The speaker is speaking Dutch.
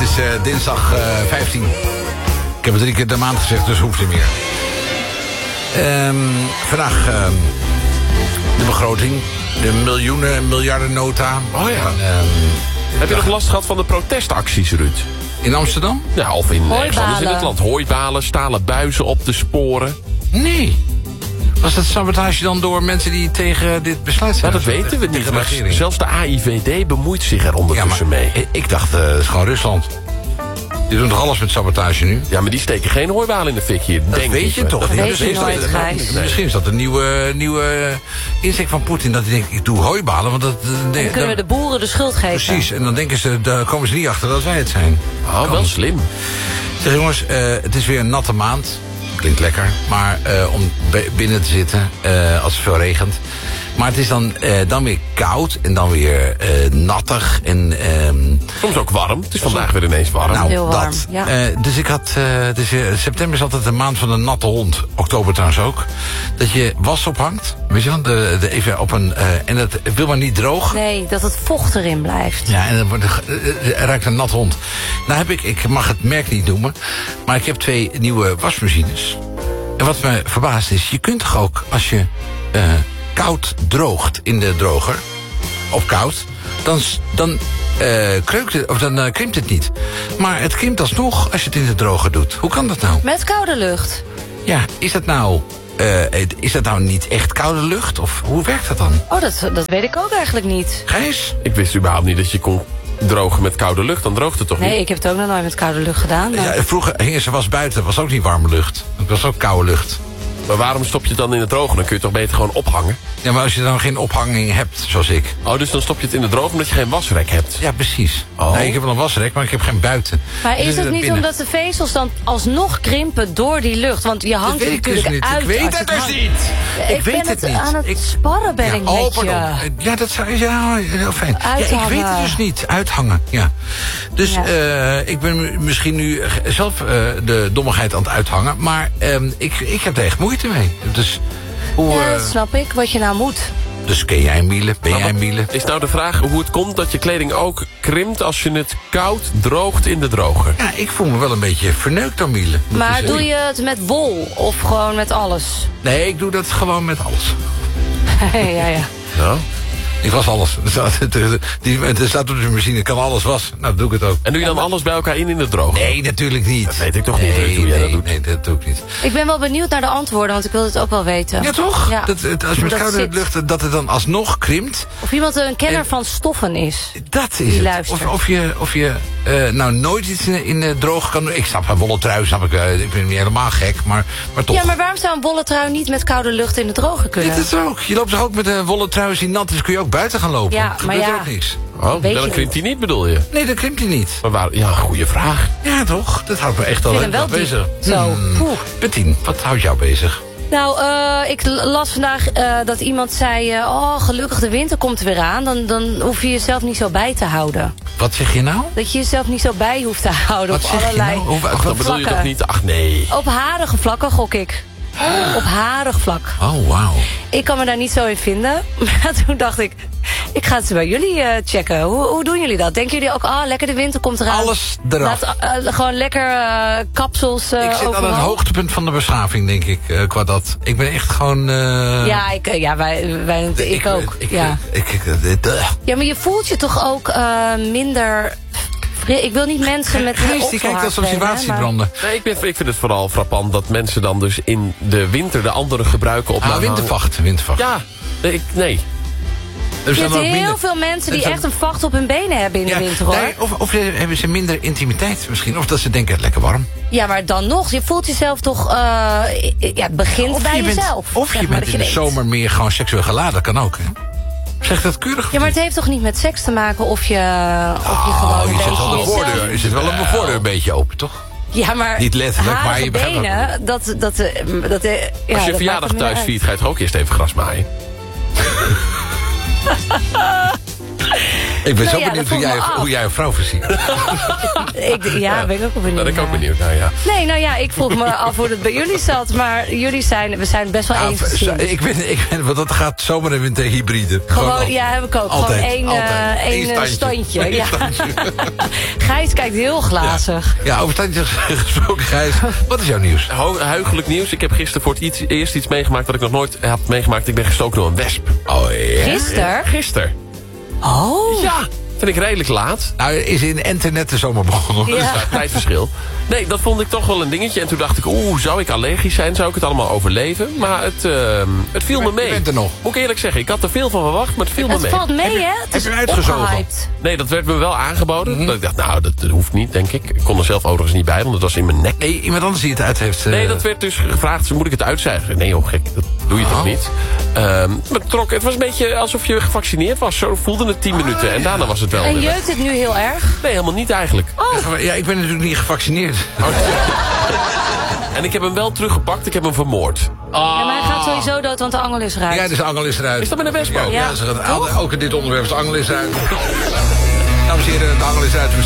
is dinsdag 15. Ik heb het 3 keer de maand gezegd, dus hoeft niet meer. Vandaag de begroting. De miljarden-nota. Oh ja. Heb je nog last gehad van de protestacties, Ruud? In Amsterdam? Ja, of in ergens anders in het land. Hooibalen, stalen buizen op de sporen. Nee. Was dat sabotage dan door mensen die tegen dit besluit zijn? Ja, dat weten we niet. Maar zelfs de AIVD bemoeit zich er ondertussen mee. Ik dacht, het is gewoon Rusland. Die doen toch alles met sabotage nu? Ja, maar die steken geen hooibalen in de fik hier. Dat denk weet je toch? Dat weet je nooit, Gijs. Misschien is dat een nieuwe insteek van Poetin. Dat hij denkt, ik doe hooibalen. Want dan kunnen we de boeren de schuld geven. Precies, en dan denken ze, daar komen ze niet achter dat wij het zijn. Oh, wel slim. Zeg jongens, het is weer een natte maand. Klinkt lekker. Maar om binnen te zitten als het veel regent. Maar het is dan weer koud en dan weer nattig. En, soms ook warm. Het is vandaag weer ineens warm. Nou, heel warm, dat. ja. Dus ik had... september is altijd de maand van de natte hond. Oktober trouwens ook. Dat je was ophangt. Weet je wel? Even op een... en dat wil maar niet droog. Nee, dat het vocht erin blijft. Ja, en dan ruikt een nat hond. Nou heb ik mag het merk niet noemen. Maar ik heb 2 nieuwe wasmachines. En wat me verbaast is, je kunt toch ook als je... koud droogt in de droger, op koud, dan kreukt het, of dan krimpt het niet. Maar het krimpt alsnog als je het in de droger doet. Hoe kan dat nou? Met koude lucht. Ja, is dat nou niet echt koude lucht? Of hoe werkt dat dan? Oh, dat weet ik ook eigenlijk niet. Gijs? Ik wist überhaupt niet dat je kon drogen met koude lucht. Dan droogt het toch niet? Nee, ik heb het ook nog nooit met koude lucht gedaan. Ja, vroeger hingen ze was buiten, was ook niet warme lucht. Het was ook koude lucht. Maar waarom stop je het dan in het droge? Dan kun je het toch beter gewoon ophangen? Ja, maar als je dan geen ophanging hebt, zoals ik. Oh, dus dan stop je het in het droge omdat je geen wasrek hebt? Ja, precies. Oh. Nee, ik heb wel een wasrek, maar ik heb geen buiten. Maar is het niet binnen. omdat de vezels dan alsnog krimpen door die lucht? Want je hangt Dat weet er ik dus natuurlijk niet. uit. Ik weet als het het dus hangt. niet. Ik weet ben het niet. aan het sparren ben ik met pardon. je. Ja, dat zou heel fijn. Ja, ik Uithangen. weet het dus niet. Uithangen, ja. Dus ik ben misschien nu zelf de dommigheid aan het uithangen. Maar ik heb er echt moeite mee. Dus, Ja, dat snap ik, wat je nou moet. dus ken jij Miele? Ben jij Miele? Is nou de vraag hoe het komt dat je kleding ook krimpt als je het koud droogt in de droger? Ja, ik voel me wel een beetje verneukt door Miele. Maar doe je het met wol of gewoon met alles? Nee, ik doe dat gewoon met alles. ja. Nou. Ik was alles. Er staat op de machine, kan alles was. Nou, doe ik het ook. En doe je dan alles bij elkaar in de droger? Nee, natuurlijk niet. Dat weet ik toch niet hoe jij dat doet? Nee, dat doe ik niet. Ik ben wel benieuwd naar de antwoorden, want ik wil het ook wel weten. Ja, toch? Ja. Als je met Dat koude zit. lucht, dat het dan alsnog krimpt. Of iemand een kenner van stoffen is. Dat is Die het. luistert. Of je nou nooit iets in de droog kan doen. Ik snap een wollen trui, snap ik. Ik ben niet helemaal gek, maar toch. Ja, maar waarom zou een wollen trui niet met koude lucht in de droger kunnen? Dit is ook. Je loopt toch ook met een wollen trui, als die nat is, kun je ook buiten gaan lopen. Ja, maar gebeurt ja. er ook niks. Oh, Weet dan je krimpt hij niet, bedoel je? Nee, dat krimpt hij niet. Maar waar? Ja, goede vraag. Ja, toch? Dat houdt me echt al Ik vind hem wel bezig. diep. Zo. Poeh. Bettien, wat houdt jou bezig? Nou, ik las vandaag dat iemand zei... gelukkig de winter komt er weer aan. Dan hoef je jezelf niet zo bij te houden. Wat zeg je nou? Dat je jezelf niet zo bij hoeft te houden Wat op zeg je allerlei nou? Ach, dat bedoel je vlakken. toch niet? Ach, nee. Op harige vlakken gok ik. Op harig vlak. Oh, wauw. Ik kan me daar niet zo in vinden. Maar toen dacht ik ga het bij jullie checken. Hoe doen jullie dat? Denken jullie ook, lekker de winter komt eraan? Alles eraf. Gewoon lekker kapsels Ik zit overal. aan het hoogtepunt van de beschaving, denk ik, qua dat. Ik ben echt gewoon... Ik ook. Ja, maar je voelt je toch ook minder... Ik wil niet mensen met Gijs, die kijkt als observatiebranden. Nee, ik vind het vooral frappant dat mensen dan dus in de winter de andere gebruiken op Wintervacht. Ja, nee. Er Je hebt heel veel mensen die echt een vacht op hun benen hebben in de winter, hoor. Nee, of hebben ze minder intimiteit misschien. Of dat ze denken, lekker warm. Ja, maar dan nog. Je voelt jezelf toch... het begint bij jezelf. Of je bent in de zomer meer gewoon seksueel geladen. Dat kan ook, hè? Zeg dat keurig? Ja, maar het heeft toch niet met seks te maken of je gewoon... Je zit wel de voordeur. Je zit wel op de voordeur een beetje open, toch? Ja, maar niet letterlijk, maar je begrijpt benen, als je verjaardag thuis viert, ga je toch ook eerst even gras maaien? Ik ben zo benieuwd hoe jij een vrouw versiert. Ja, ben ik ook wel benieuwd. Daar ben ik ook naar. benieuwd naar, ja. Nee, nou ja, ik vroeg me af hoe het bij jullie zat. Maar we zijn best wel eens gezien. Want dat gaat zomaar even tegen hybride. Gewoon, ja, heb ik ook. Altijd, Gewoon één standje. Ja. Gijs kijkt heel glazig. Ja, over standjes gesproken, Gijs. Wat is jouw nieuws? Huigelijk nieuws. Ik heb gisteren voor het eerst iets meegemaakt wat ik nog nooit had meegemaakt. Ik ben gestoken door een wesp. Oh ja. Gisteren. Oh. Ja. Vind ik redelijk laat. Nou, is in Enten net de zomer begonnen. Dat is een tijdverschil. Nee, dat vond ik toch wel een dingetje. En toen dacht ik, zou ik allergisch zijn? Zou ik het allemaal overleven? Maar het viel me mee. Je bent er nog. Moet ik eerlijk zeggen, ik had er veel van verwacht, maar het viel me mee. Het valt mee, hè? Het is uitgezogen. Nee, dat werd me wel aangeboden. Dat ik dacht, nou, dat hoeft niet, denk ik. Ik kon er zelf overigens niet bij, want het was in mijn nek. Nee, iemand anders die het uit heeft... Nee, dat werd dus gevraagd, moet ik het uitzuigen? Nee joh, gek, dat doe je toch niet? Maar het was een beetje alsof je gevaccineerd was. Zo voelde het 10 minuten en daarna was het wel. En jeukt het nu heel erg? Nee, helemaal niet eigenlijk. Ja, ik ben natuurlijk niet gevaccineerd. En ik heb hem wel teruggepakt, ik heb hem vermoord. Ja, maar hij gaat sowieso dood, want de angel is eruit. Ja, dus de angel is eruit. Is dat met een wesp ook? Ja, ze gaan ook in dit onderwerp is de angel is eruit. Dames en heren, de angel is eruit.